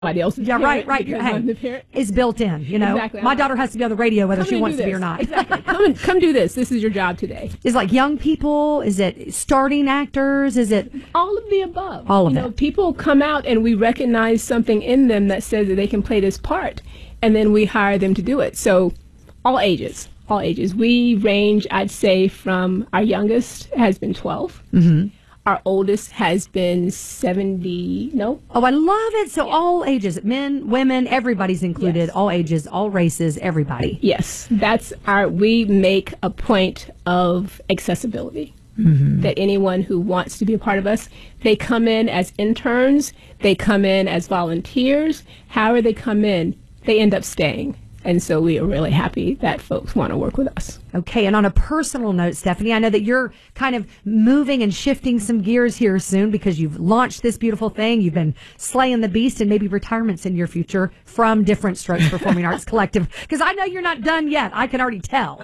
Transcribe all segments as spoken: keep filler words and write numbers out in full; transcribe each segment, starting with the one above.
somebody else's Yeah, right, parent right. because Hey, I'm the parent. it's built in, you know. Exactly. My I'm daughter like, has to be on the radio whether Come she and wants do to be this. or not. Exactly. Come and come do this. This is your job today. Is it like young people? Is it starting actors? Is it All of the above. All of you know, it. People come out and we recognize something in them that says that they can play this part, and then we hire them to do it. So, all ages, all ages. We range, I'd say, from our youngest has been twelve. Mm-hmm. Our oldest has been seventy. No. Oh, I love it. So all ages, men, women, everybody's included. Yes. All ages, all races, everybody. Yes, that's our. We make a point of accessibility. Mm-hmm. That anyone who wants to be a part of us, they come in as interns, they come in as volunteers. However they come in, they end up staying. And so we are really happy that folks want to work with us. Okay, and on a personal note, Stephanie, I know that you're kind of moving and shifting some gears here soon because you've launched this beautiful thing. You've been slaying the beast, and maybe retirement's in your future from Different Strokes Performing Arts Collective. Because I know you're not done yet. I can already tell.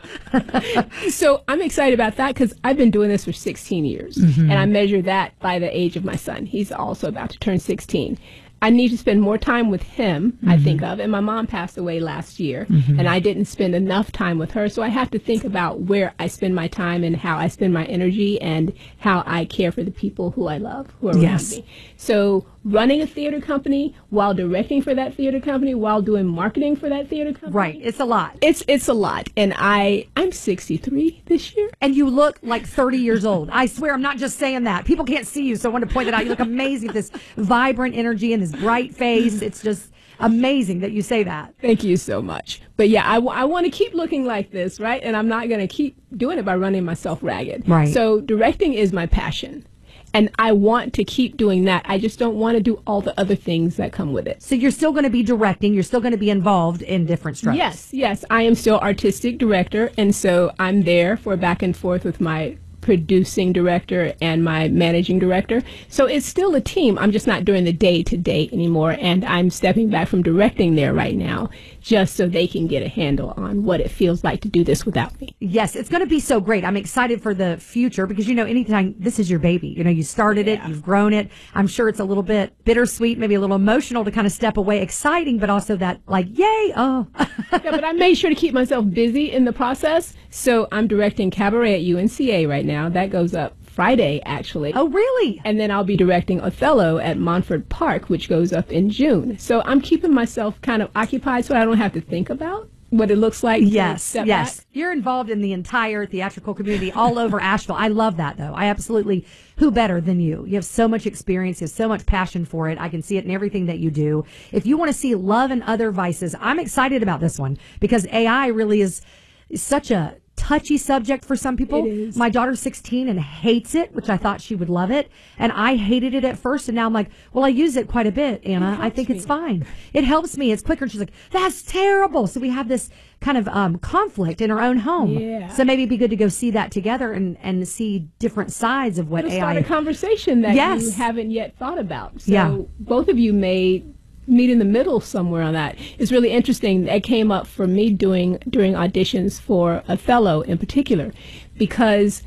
So I'm excited about that because I've been doing this for sixteen years. Mm-hmm. And I measure that by the age of my son. He's also about to turn sixteen. I need to spend more time with him, mm-hmm. I think of. And my mom passed away last year, mm-hmm. and I didn't spend enough time with her. So I have to think about where I spend my time and how I spend my energy and how I care for the people who I love, who are around Yes. me. So running a theater company while directing for that theater company, while doing marketing for that theater company. Right. It's a lot. It's it's a lot. And I, I'm sixty-three this year. And you look like thirty years old. I swear, I'm not just saying that. People can't see you, so I want to point that out. You look amazing with this vibrant energy and this bright face. It's just amazing that you say that. Thank you so much. But yeah, I, w- I want to keep looking like this, right? And I'm not going to keep doing it by running myself ragged. Right. So directing is my passion. And I want to keep doing that. I just don't want to do all the other things that come with it. So you're still going to be directing. You're still going to be involved in Different Strokes. Yes, yes. I am still artistic director. And so I'm there for back and forth with my producing director and my managing director. So it's still a team. I'm just not doing the day-to-day anymore. And I'm stepping back from directing there right now just so they can get a handle on what it feels like to do this without me. Yes, it's going to be so great. I'm excited for the future because, you know, anytime this is your baby, you know, you started Yeah. it, you've grown it. I'm sure it's a little bit bittersweet, maybe a little emotional to kind of step away, exciting, but also that like, yay, oh. Yeah, but I made sure to keep myself busy in the process. So I'm directing Cabaret at U N C A right now. That goes up Friday, actually. Oh, really? And then I'll be directing Othello at Montford Park, which goes up in June. So I'm keeping myself kind of occupied so I don't have to think about what it looks like. Yes, to yes. back. You're involved in the entire theatrical community all over Asheville. I love that, though. I absolutely, who better than you? You have so much experience. You have so much passion for it. I can see it in everything that you do. If you want to see Love and Other Vices, I'm excited about this one because A I really is, is such a touchy subject for some people. It is. My daughter's sixteen and hates it, which I thought she would love it. And I hated it at first. And now I'm like, well, I use it quite a bit, Anna. I think me. it's fine. It helps me. It's quicker. And she's like, that's terrible. So we have this kind of um, conflict in our own home. Yeah. So maybe it'd be good to go see that together and, and see different sides of what It'll A start I. a conversation that Yes. you haven't yet thought about. So Yeah. both of you may meet in the middle somewhere on that. It's really interesting. That came up for me doing during auditions for Othello in particular, because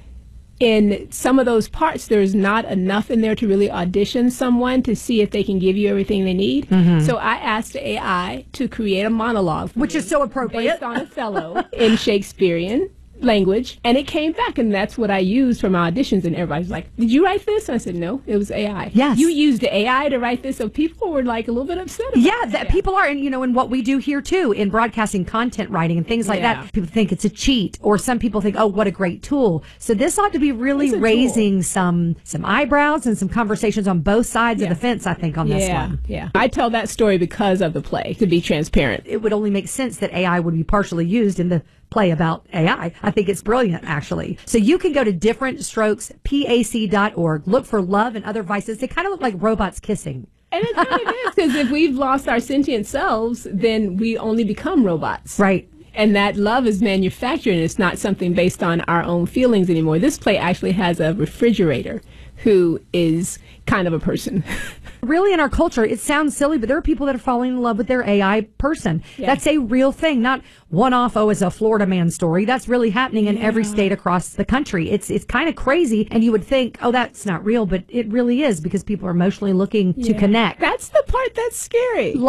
in some of those parts, there's not enough in there to really audition someone to see if they can give you everything they need. Mm-hmm. So I asked the A I to create a monologue, Which is so appropriate. based on Othello in Shakespearean language, and it came back, and that's what I used for my auditions. And everybody's like, did you write this? And I said, no, it was A I. Yes. You used the A I to write this, so people were like a little bit upset about Yeah, it. that people are, and you know, in what we do here too, in broadcasting content writing and things like Yeah. that, people think it's a cheat, or some people think, oh, what a great tool. So this ought to be really It's a raising tool. some some eyebrows and some conversations on both sides Yeah. of the fence, I think, on this Yeah, one. yeah. I tell that story because of the play, to be transparent. It would only make sense that A I would be partially used in the play about A I. I think it's brilliant, actually. So you can go to different strokes pac dot org, look for Love and Other Vices. They kind of look like robots kissing. And it kind of is, because if we've lost our sentient selves, then we only become robots. Right. And that love is manufactured, and it's not something based on our own feelings anymore. This play actually has a refrigerator who is kind of a person. Really, in our culture, it sounds silly, but there are people that are falling in love with their A I person. Yeah. That's a real thing, not one-off, oh, it's a Florida man story. That's really happening in yeah. every state across the country. It's it's kind of crazy, and you would think, oh, that's not real, but it really is because people are emotionally looking yeah. to connect. That's the part that's scary.